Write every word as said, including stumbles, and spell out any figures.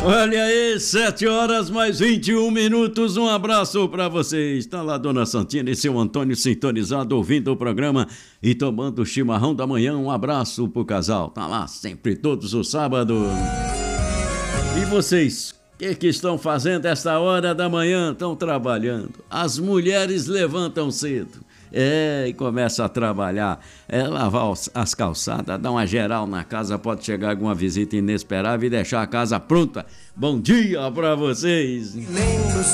Olha aí, sete horas mais vinte e um minutos. Um abraço para vocês. Tá lá, dona Santina e seu Antônio sintonizado, ouvindo o programa e tomando o chimarrão da manhã. Um abraço pro casal. Tá lá sempre, todos os sábados. E vocês, o que, que estão fazendo esta hora da manhã? Estão trabalhando. As mulheres levantam cedo. É, e começa a trabalhar, é, lavar as calçadas, dar uma geral na casa, pode chegar alguma visita inesperável e deixar a casa pronta. Bom dia pra vocês!